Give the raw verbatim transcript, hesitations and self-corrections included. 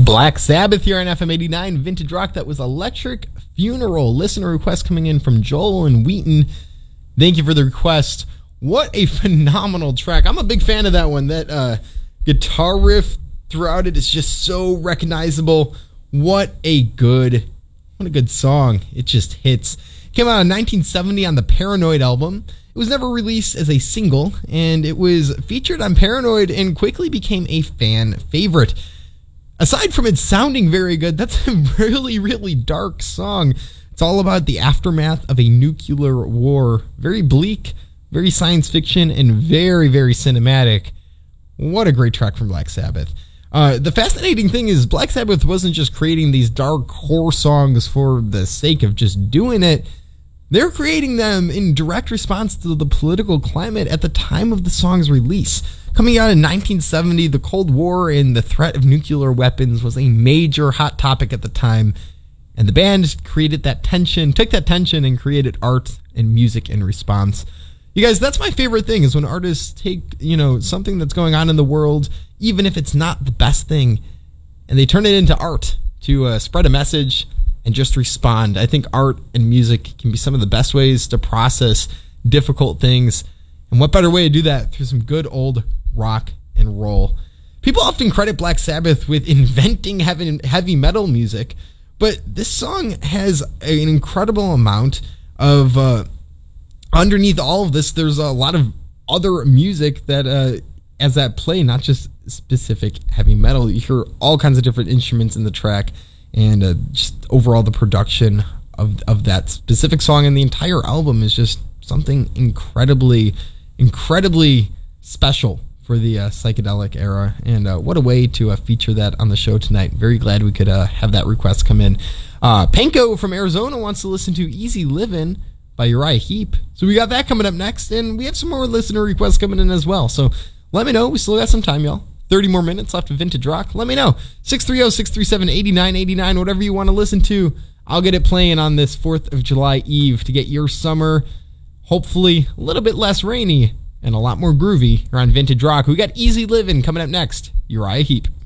Black Sabbath here on F M eighty-nine Vintage Rock. That was Electric Funeral. Listener request coming in from Joel and Wheaton. Thank you for the request. What a phenomenal track. I'm a big fan of that one. That uh, guitar riff throughout it is just so recognizable. What a good, what a good song. It just hits. Came out in nineteen seventy on the Paranoid album. It was never released as a single, and it was featured on Paranoid and quickly became a fan favorite. Aside from it sounding very good, that's a really, really dark song. It's all about the aftermath of a nuclear war. Very bleak, very science fiction, and very, very cinematic. What a great track from Black Sabbath. Uh, the fascinating thing is Black Sabbath wasn't just creating these dark horror songs for the sake of just doing it. They're creating them in direct response to the political climate at the time of the song's release. Coming out in nineteen seventy, the Cold War and the threat of nuclear weapons was a major hot topic at the time, and the band created that tension, took that tension and created art and music in response. You guys, that's my favorite thing, is when artists take, you know, something that's going on in the world, even if it's not the best thing, and they turn it into art to uh, spread a message and just respond. I think art and music can be some of the best ways to process difficult things. And what better way to do that through some good old rock and roll. People often credit Black Sabbath with inventing heavy, heavy metal music, but this song has an incredible amount of, uh, underneath all of this, there's a lot of other music that uh, has that play, not just specific heavy metal. You hear all kinds of different instruments in the track, and uh, just overall the production of, of that specific song and the entire album is just something incredibly, incredibly special for the uh, psychedelic era, and uh, what a way to uh, feature that on the show tonight. Very glad we could uh, have that request come in. Uh, Panko from Arizona wants to listen to Easy Livin' by Uriah Heep, so we got that coming up next, and we have some more listener requests coming in as well, so let me know. We still got some time, y'all. thirty more minutes left of Vintage Rock. Let me know. six three zero, six three seven, eight nine eight nine, whatever you want to listen to. I'll get it playing on this fourth of July Eve to get your summer hopefully a little bit less rainy and a lot more groovy here on Vintage Rock. We got Easy Livin' coming up next. Uriah Heep.